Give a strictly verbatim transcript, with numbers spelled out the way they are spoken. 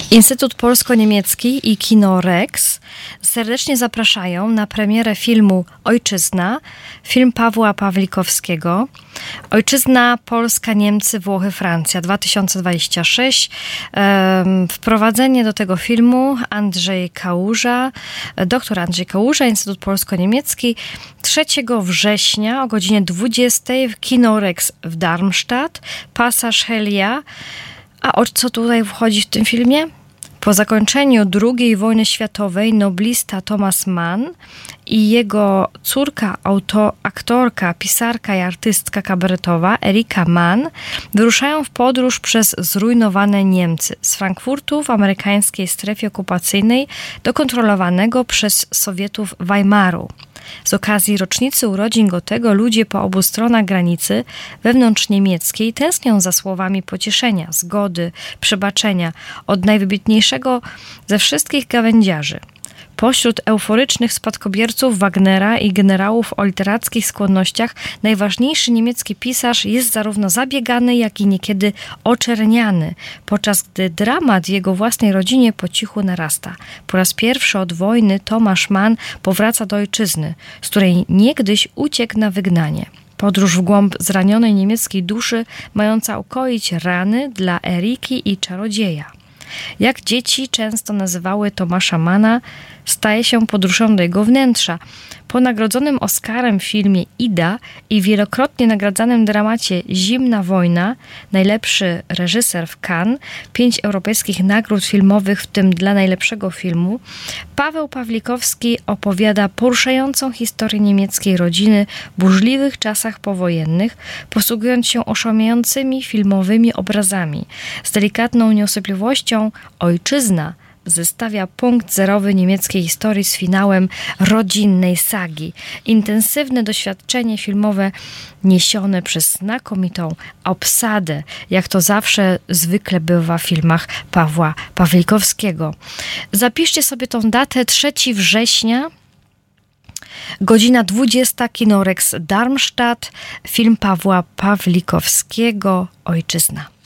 Instytut Polsko-Niemiecki i Kino Rex serdecznie zapraszają na premierę filmu Ojczyzna, film Pawła Pawlikowskiego. Ojczyzna, Polska, Niemcy, Włochy, Francja, dwa tysiące dwudziesty szósty. Wprowadzenie do tego filmu Andrzej Kałuża, doktor Andrzej Kałuża, Instytut Polsko-Niemiecki, trzeciego września o godzinie dwudziestej w Kino Rex w Darmstadt, Pasaż Helia. A o co tutaj wchodzi w tym filmie? Po zakończeniu drugiej wojny światowej noblista Thomas Mann i jego córka, auto, aktorka, pisarka i artystka kabaretowa Erika Mann wyruszają w podróż przez zrujnowane Niemcy z Frankfurtu w amerykańskiej strefie okupacyjnej do kontrolowanego przez Sowietów Weimaru. Z okazji rocznicy urodzin Goethego ludzie po obu stronach granicy wewnątrzniemieckiej tęsknią za słowami pocieszenia, zgody, przebaczenia od najwybitniejszego ze wszystkich gawędziarzy. Pośród euforycznych spadkobierców Wagnera i generałów o literackich skłonnościach najważniejszy niemiecki pisarz jest zarówno zabiegany, jak i niekiedy oczerniany, podczas gdy dramat w jego własnej rodzinie po cichu narasta. Po raz pierwszy od wojny Thomas Mann powraca do ojczyzny, z której niegdyś uciekł na wygnanie. Podróż w głąb zranionej niemieckiej duszy, mająca ukoić rany dla Eriki i czarodzieja. Jak dzieci często nazywały Tomasza Manna, staje się podróżą do jego wnętrza. Po nagrodzonym Oscarem filmie Ida i wielokrotnie nagradzanym dramacie Zimna wojna, najlepszy reżyser w Cannes, pięć europejskich nagród filmowych, w tym dla najlepszego filmu, Paweł Pawlikowski opowiada poruszającą historię niemieckiej rodziny w burzliwych czasach powojennych, posługując się oszałamiającymi filmowymi obrazami. Z delikatną nieosypliwością Ojczyzna zestawia punkt zerowy niemieckiej historii z finałem rodzinnej sagi. Intensywne doświadczenie filmowe niesione przez znakomitą obsadę, jak to zawsze zwykle bywa w filmach Pawła Pawlikowskiego. Zapiszcie sobie tą datę, trzeciego września, godzina dwudziesta, Kino Rex Darmstadt, film Pawła Pawlikowskiego, Ojczyzna.